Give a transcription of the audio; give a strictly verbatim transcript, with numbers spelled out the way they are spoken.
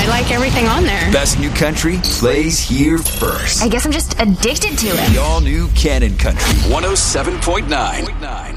I like everything on there. Best new country plays here first. I guess I'm just addicted to it. The all-new Canon Country one oh seven point nine.